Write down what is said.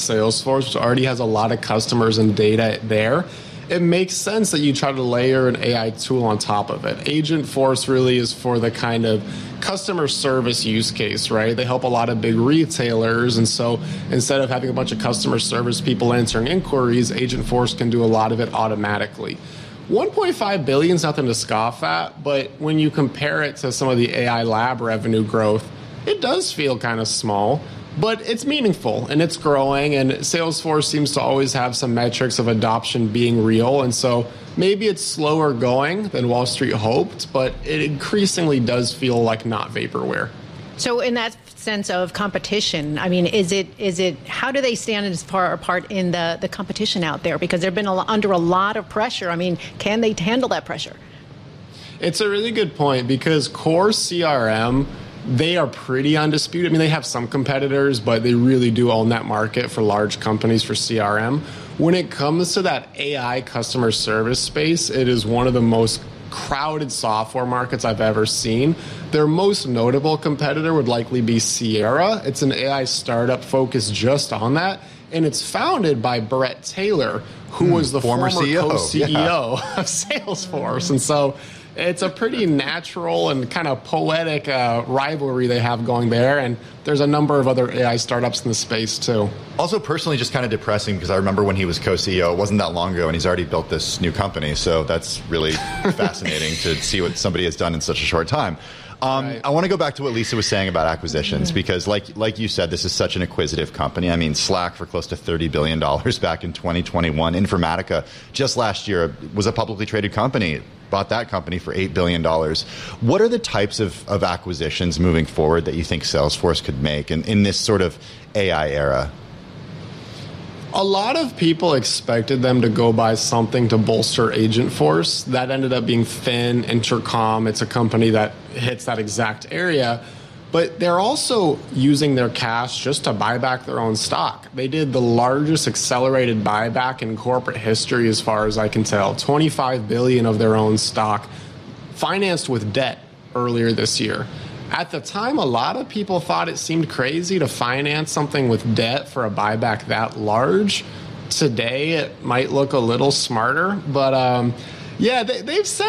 Salesforce, which already has a lot of customers and data there, it makes sense that you try to layer an AI tool on top of it. Agentforce really is for the kind of customer service use case, right? They help a lot of big retailers, and so instead of having a bunch of customer service people answering inquiries, Agentforce can do a lot of it automatically. 1.5 billion is nothing to scoff at, but when you compare it to some of the AI lab revenue growth, it does feel kind of small. But it's meaningful and it's growing, and Salesforce seems to always have some metrics of adoption being real. And so maybe it's slower going than Wall Street hoped, but it increasingly does feel like not vaporware. So in that sense of competition, I mean, is it how do they stand as far apart in the competition out there? Because they've been under a lot of pressure. I mean, can they handle that pressure? It's a really good point, because core CRM, they are pretty undisputed. I mean, they have some competitors, but they really do own that market for large companies for CRM. When it comes to that AI customer service space, it is one of the most crowded software markets I've ever seen. Their most notable competitor would likely be Sierra. It's an AI startup focused just on that, and it's founded by Bret Taylor, who was the former co-CEO of Salesforce. And so it's a pretty natural and kind of poetic rivalry they have going there, and there's a number of other AI startups in the space too. Also, personally, just kind of depressing, because I remember when he was co-CEO, it wasn't that long ago, and he's already built this new company, so that's really fascinating to see what somebody has done in such a short time. Right. I want to go back to what Lisa was saying about acquisitions, because like you said, this is such an acquisitive company. I mean, Slack for close to $30 billion back in 2021. Informatica just last year was a publicly traded company, bought that company for $8 billion. What are the types of acquisitions moving forward that you think Salesforce could make in this sort of AI era? A lot of people expected them to go buy something to bolster Agentforce. That ended up being Fin, Intercom. It's a company that hits that exact area. But they're also using their cash just to buy back their own stock. They did the largest accelerated buyback in corporate history, as far as I can tell. $25 billion of their own stock, financed with debt earlier this year. At the time, a lot of people thought it seemed crazy to finance something with debt for a buyback that large. Today, it might look a little smarter, but yeah, they've said